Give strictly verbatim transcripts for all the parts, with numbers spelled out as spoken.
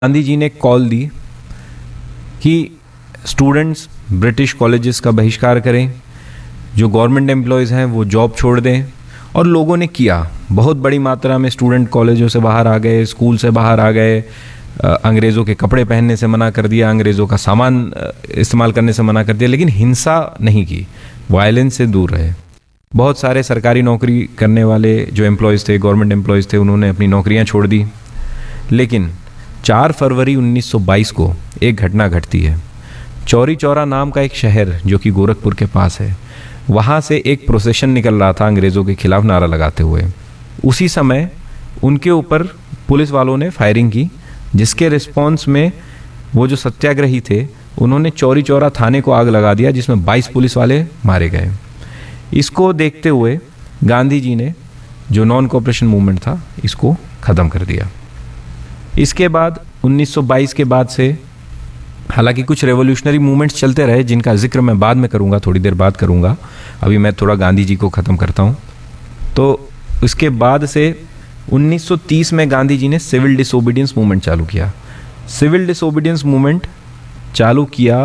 गांधी जी ने कॉल दी कि students British colleges का बहिष्कार करें, जो गवर्नमेंट एम्प्लॉयज़ हैं वो जॉब छोड़ दें। और लोगों ने किया, बहुत बड़ी मात्रा में स्टूडेंट कॉलेजों से बाहर आ गए, स्कूल से बाहर आ गए, अंग्रेज़ों के कपड़े पहनने से मना कर दिया, अंग्रेज़ों का सामान इस्तेमाल करने से मना कर दिया, लेकिन हिंसा नहीं की, वायलेंस से दूर रहे। बहुत सारे सरकारी नौकरी करने वाले जो एम्प्लॉयज़ थे, गवर्नमेंट एम्प्लॉयज़ थे, उन्होंने अपनी नौकरियां छोड़ दी। लेकिन चार फरवरी उन्नीस सौ बाईस को एक घटना घटती है। चौरी चौरा नाम का एक शहर जो कि गोरखपुर के पास है, वहाँ से एक प्रोसेशन निकल रहा था अंग्रेज़ों के खिलाफ नारा लगाते हुए। उसी समय उनके ऊपर पुलिस वालों ने फायरिंग की, जिसके रिस्पॉन्स में वो जो सत्याग्रही थे उन्होंने चौरी चौरा थाने को आग लगा दिया, जिसमें बाईस पुलिस वाले मारे गए। इसको देखते हुए गांधी जी ने जो नॉन कोऑपरेशन मूवमेंट था इसको ख़त्म कर दिया। इसके बाद उन्नीस सौ बाईस के बाद से हालांकि कुछ रेवोल्यूशनरी मूवमेंट्स चलते रहे, जिनका जिक्र मैं बाद में करूंगा, थोड़ी देर बाद करूंगा। अभी मैं थोड़ा गांधी जी को ख़त्म करता हूं। तो इसके बाद से उन्नीस सौ तीस में गांधी जी ने सिविल डिसोबीडियंस मूवमेंट चालू किया। सिविल डिसोबीडियंस मूवमेंट चालू किया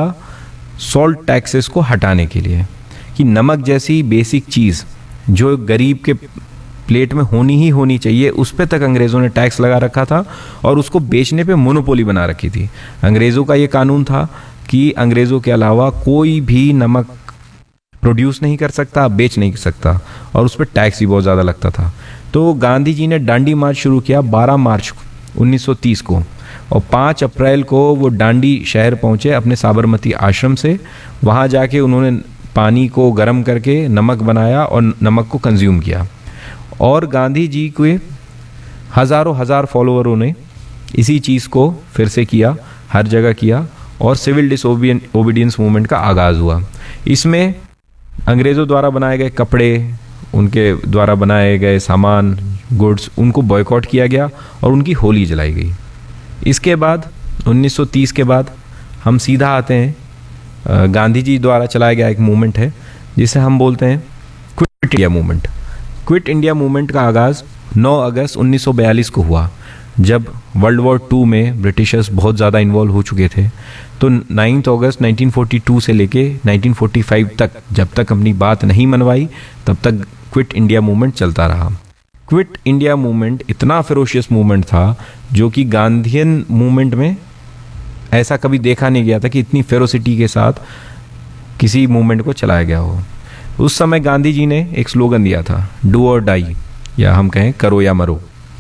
सॉल्ट टैक्सेस को हटाने के लिए, कि नमक जैसी बेसिक चीज़ जो गरीब के प्लेट में होनी ही होनी चाहिए, उस पे तक अंग्रेज़ों ने टैक्स लगा रखा था और उसको बेचने पे मोनोपोली बना रखी थी। अंग्रेज़ों का ये कानून था कि अंग्रेज़ों के अलावा कोई भी नमक प्रोड्यूस नहीं कर सकता, बेच नहीं सकता, और उस पर टैक्स भी बहुत ज़्यादा लगता था। तो गांधी जी ने डांडी मार्च शुरू किया बारह मार्च उन्नीस सौ तीस को, और पाँच अप्रैल को वो डांडी शहर पहुँचे अपने साबरमती आश्रम से। वहाँ जाके उन्होंने पानी को गर्म करके नमक बनाया और नमक को कंज्यूम किया। और गांधी जी के हज़ारों हज़ार फॉलोअरों ने इसी चीज़ को फिर से किया, हर जगह किया, और सिविल डिसोबीडियंस मूवमेंट का आगाज़ हुआ। इसमें अंग्रेज़ों द्वारा बनाए गए कपड़े, उनके द्वारा बनाए गए सामान, गुड्स, उनको बॉयकॉट किया गया और उनकी होली जलाई गई। इसके बाद उन्नीस सौ तीस के बाद हम सीधा आते हैं, गांधी जी द्वारा चलाया गया एक मूवमेंट है जिसे हम बोलते हैं quit India movement. Quit India movement का आगाज़ नौ अगस्त उन्नीस सौ बयालीस को हुआ, जब वर्ल्ड वॉर टू में ब्रिटिशर्स बहुत ज़्यादा इन्वॉल्व हो चुके थे। तो नाइन्थ अगस्त नाइनटीन फोर्टी टू से लेके नाइनटीन फोर्टी फाइव तक, जब तक अपनी बात नहीं मनवाई तब तक क्विट इंडिया मूवमेंट चलता रहा। क्विट इंडिया मूवमेंट इतना फेरोशियस मूवमेंट था जो कि गांधीयन मूवमेंट में ऐसा कभी देखा नहीं गया था कि इतनी फेरोसिटी के साथ किसी मूवमेंट को चलाया गया हो। उस समय गांधी जी ने एक स्लोगन दिया था, डू और डाई, या हम कहें करो या मरो।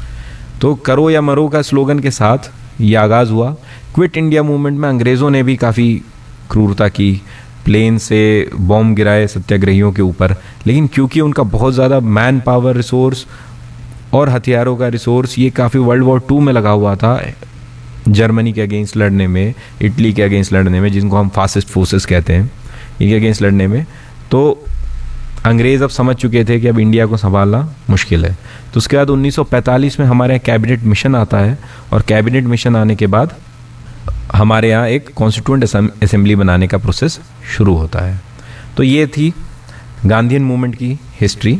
तो करो या मरो का स्लोगन के साथ ये आगाज़ हुआ। क्विट इंडिया मूवमेंट में अंग्रेज़ों ने भी काफ़ी क्रूरता की, प्लेन से बॉम्ब गिराए सत्याग्रहियों के ऊपर, लेकिन क्योंकि उनका बहुत ज़्यादा मैन पावर रिसोर्स और हथियारों का रिसोर्स ये काफ़ी वर्ल्ड वॉर टू में लगा हुआ था, जर्मनी के अगेंस्ट लड़ने में, इटली के अगेंस्ट लड़ने में, जिनको हम फासिस्ट फोर्सेस कहते हैं, इनके अगेंस्ट लड़ने में, तो अंग्रेज़ अब समझ चुके थे कि अब इंडिया को संभालना मुश्किल है। तो उसके बाद उन्नीस सौ पैंतालीस में हमारे यहाँ कैबिनेट मिशन आता है, और कैबिनेट मिशन आने के बाद हमारे यहाँ एक कॉन्स्टिट्यूएंट असेंबली बनाने का प्रोसेस शुरू होता है। तो ये थी गांधीयन मूवमेंट की हिस्ट्री।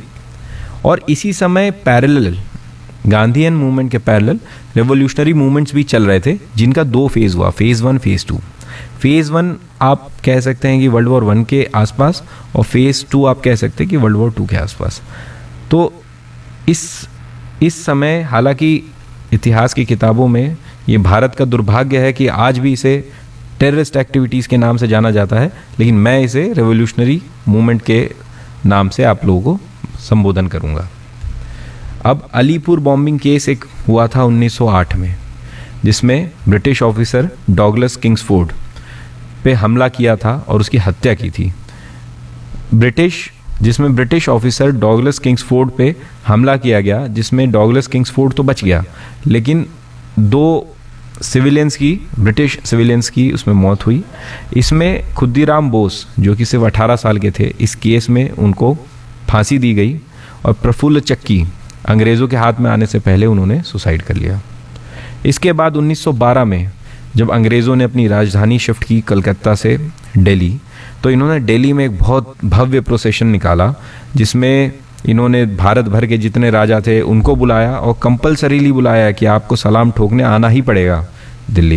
और इसी समय पैरेलल, गांधीयन मूवमेंट के पैरेलल रेवोल्यूशनरी मूवमेंट्स भी चल रहे थे, जिनका दो फेज़ हुआ, phase one, phase two. Phase one आप कह सकते हैं कि वर्ल्ड वॉर वन के आसपास, और फेज़ टू आप कह सकते हैं कि वर्ल्ड वॉर टू के आसपास। तो इस इस समय, हालांकि इतिहास की किताबों में ये भारत का दुर्भाग्य है कि आज भी इसे टेररिस्ट एक्टिविटीज़ के नाम से जाना जाता है, लेकिन मैं इसे रेवोल्यूशनरी मूवमेंट के नाम से आप लोगों को संबोधन करूँगा। अब अलीपुर बॉम्बिंग केस एक हुआ था उन्नीस सौ आठ में, जिसमें ब्रिटिश ऑफिसर डॉगलस किंग्सफोर्ड पे हमला किया था और उसकी हत्या की थी। ब्रिटिश जिसमें ब्रिटिश ऑफिसर डॉगलस किंग्सफोर्ड पे हमला किया गया, जिसमें डॉगलस किंग्सफोर्ड तो बच गया, लेकिन दो सिविलियंस की, ब्रिटिश सिविलियंस की उसमें मौत हुई। इसमें खुद्दीराम बोस, जो कि सिर्फ अठारह साल के थे, इस केस में उनको फांसी दी गई, और प्रफुल्ल चक्की अंग्रेज़ों के हाथ में आने से पहले उन्होंने सुसाइड कर लिया। इसके बाद उन्नीस सौ बारह में जब अंग्रेज़ों ने अपनी राजधानी शिफ्ट की कलकत्ता से दिल्ली, तो इन्होंने दिल्ली में एक बहुत भव्य प्रोसेशन निकाला, जिसमें इन्होंने भारत भर के जितने राजा थे उनको बुलाया और कंपलसरीली बुलाया कि आपको सलाम ठोकने आना ही पड़ेगा, दिल्ली।